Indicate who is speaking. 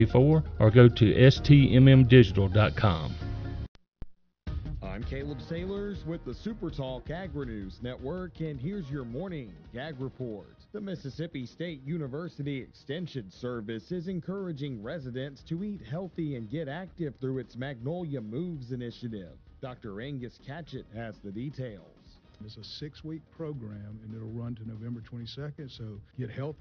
Speaker 1: or go to stmmdigital.com.
Speaker 2: I'm Caleb Sailors with the SuperTalk Agri-News Network, and here's your morning Ag Report. The Mississippi State University Extension Service is encouraging residents to eat healthy and get active through its Magnolia Moves initiative. Dr. Angus Catchett has the details.
Speaker 3: It's a 6-week program, and it'll run to November 22nd, so get healthy